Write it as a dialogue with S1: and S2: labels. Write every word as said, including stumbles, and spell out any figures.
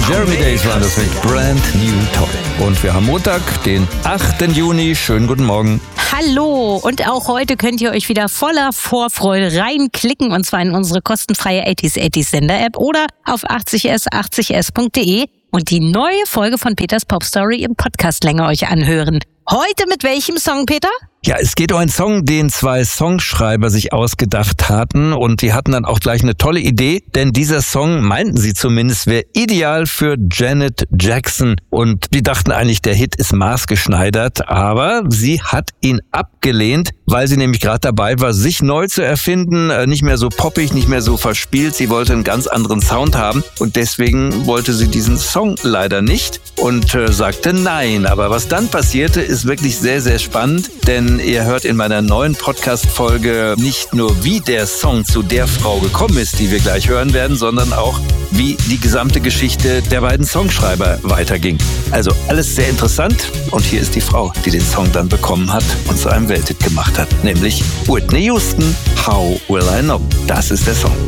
S1: Jeremy Days war das mit Brand New Toy. Und wir haben Montag, den achten Juni. Schönen guten Morgen.
S2: Hallo, und auch heute könnt ihr euch wieder voller Vorfreude reinklicken, und zwar in unsere kostenfreie achtziger achtziger Sender-App oder auf achtzig s achtzig s punkt de und die neue Folge von Peters Popstory im Podcastlänge euch anhören. Heute mit welchem Song, Peter?
S1: Ja, es geht um einen Song, den zwei Songschreiber sich ausgedacht hatten, und die hatten dann auch gleich eine tolle Idee, denn dieser Song, meinten sie zumindest, wäre ideal für Janet Jackson, und die dachten eigentlich, der Hit ist maßgeschneidert, aber sie hat ihn abgelehnt, weil sie nämlich gerade dabei war, sich neu zu erfinden, nicht mehr so poppig, nicht mehr so verspielt, sie wollte einen ganz anderen Sound haben, und deswegen wollte sie diesen Song leider nicht und äh, sagte nein. Aber was dann passierte, ist wirklich sehr, sehr spannend, denn ihr hört in meiner neuen Podcast-Folge nicht nur, wie der Song zu der Frau gekommen ist, die wir gleich hören werden, sondern auch, wie die gesamte Geschichte der beiden Songschreiber weiterging. Also alles sehr interessant, und hier ist die Frau, die den Song dann bekommen hat und zu einem Welthit gemacht hat, nämlich Whitney Houston, How Will I Know? Das ist der Song.